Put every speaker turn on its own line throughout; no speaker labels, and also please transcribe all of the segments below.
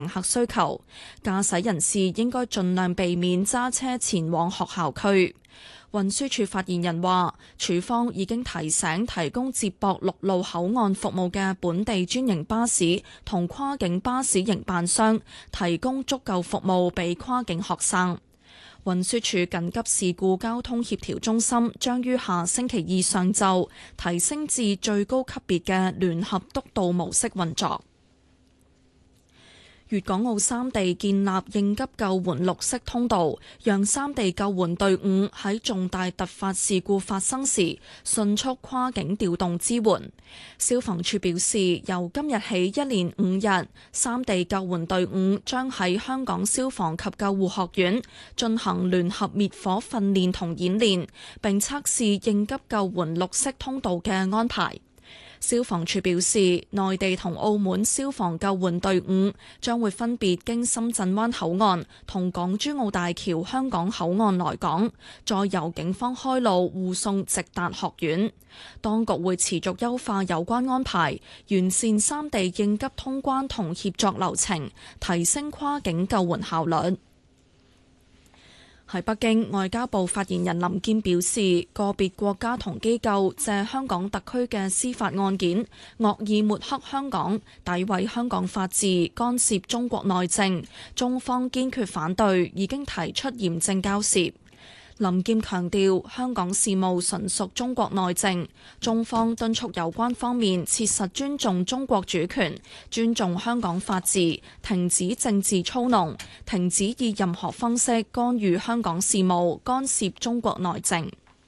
乘客需求，駕駛人士應該盡量避免揸車前往學校區。運輸署發言人話，署方已經提醒提供接駁陸路口岸服務嘅本地專營巴士同跨境巴士營辦商，提供足夠服務俾跨境學生。運輸署緊急事故交通協調中心將於下星期二上晝提升至最高級別嘅聯合督導模式運作。粵港澳三地建立應急救援綠色通道，讓三地救援隊伍喺重大突發事故發生時迅速跨境調動支援。消防處表示，由今日起一連5日，三地救援隊伍將喺香港消防及救護學院進行聯合滅火訓練同演練，並測試應急救援綠色通道嘅安排。消防處表示，內地同澳門消防救援隊伍將會分別經深圳灣口岸同港珠澳大橋香港口岸來港，再由警方開路護送直達學院。當局會持續優化有關安排，完善三地應急通關同協作流程，提升跨境救援效率。喺北京，外交部發言人林健表示，個別國家同機構借香港特區嘅司法案件，惡意抹黑香港，詆毀香港法治，干涉中國內政，中方堅決反對，已經提出嚴正交涉。林健強調，香港事務純屬中國內政，中方敦促有關方面切實尊重中國主權，尊重香港法治，停止政治操弄，停止以任何方式干預香港事務，干涉中國內政。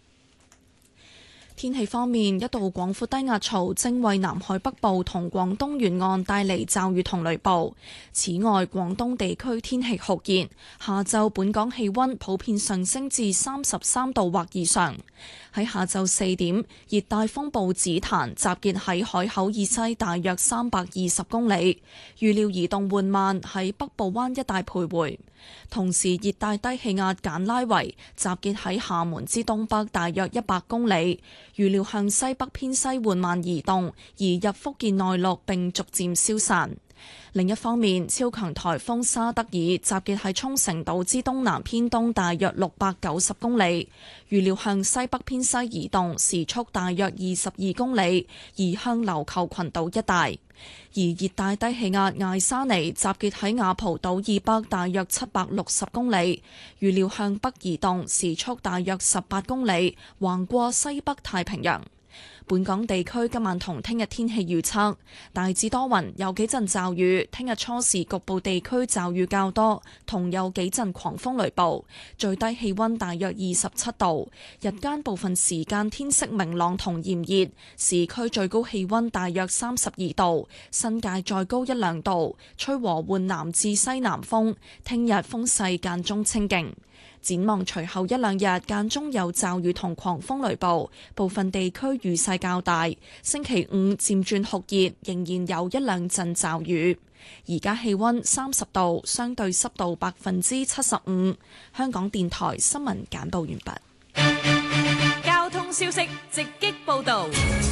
天氣方面，一道廣闊低壓槽正為南海北部同廣東沿岸帶嚟驟雨同雷暴。此外，廣東地區天氣酷熱，下晝本港氣溫普遍上升至33度或以上。喺下晝4點，熱帶風暴紫檀集結喺海口以西大約320公里，預料移動緩慢喺北部灣一帶徘徊。同時，熱帶低氣壓簡拉維集結喺廈門之東北大約100公里，預料向西北偏西緩慢移動，移入福建內陸並逐漸消散。另一方面，超強颱風沙德爾集結喺沖繩島之東南偏東大約690公里，預料向西北偏西移動，時速大約22公里，移向琉球群島一帶。而熱帶低氣壓艾沙尼集結喺雅蒲島以北大約760公里，預料向北移動，時速大約18公里，橫過西北太平洋。本港地區今晚同聽日天氣預測，大致多雲，有幾陣驟雨。聽日初時局部地區驟雨較多，同有幾陣狂風雷暴。最低氣溫大約27度，日間部分時間天色明朗同炎熱，市區最高氣溫大約32度，新界再高1-2度，吹和緩南至西南風。聽日風勢間中清勁。展望隨後1-2日間中有驟雨同狂風雷暴，部分地區雨勢較大。星期5漸轉酷熱，仍然有1-2陣驟雨。而家氣溫30度，相對濕度75%。香港電台新聞簡報完畢。
交通消息直擊報道。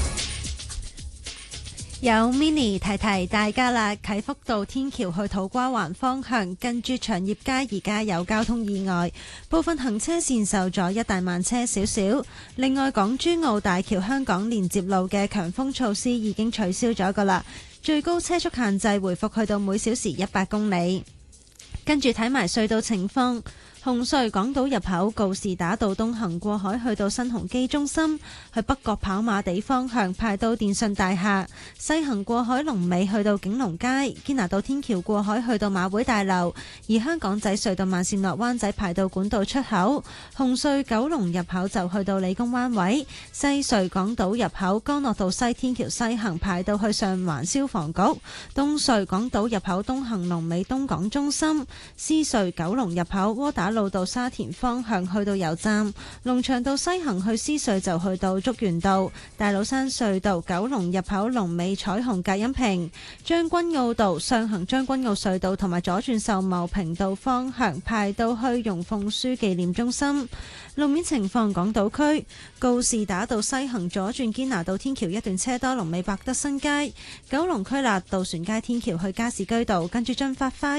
有 mini 提提大家啦，啟福道天橋去土瓜灣方向近住長業街而家有交通意外，部分行車線受阻，一帶慢車少少。另外，港珠澳大橋香港連接路嘅強風措施已經取消咗噶啦，最高車速限制回復去到每小時100公里。跟住睇埋隧道情況。紅隧港島入口告士打道東行過海去到新鴻基中心，去北角跑馬地方向排到電訊大廈；西行過海龍尾去到景隆街，堅拿道天橋過海去到馬會大樓。而香港仔隧道慢線落灣仔排到管道出口，紅隧九龍入口就去到理工灣位，西隧港島入口干諾道西天橋西行排到去上環消防局，東隧港島入口東行龍尾東港中心，獅隧九龍入口窩打路到沙田方向去到油站，龍翔道西行去獅隧就去到竹園道，大老山隧道九龍入口龍尾彩虹隔音屏，將軍澳道上行將軍澳隧道同埋左轉秀茂坪道方向排到去容鳳書紀念中心。路面情況，港島區告士打道西行左轉堅拿道天橋一段車多，龍尾百德新街；九龍區立渡船街天橋去加士居道，跟住進發花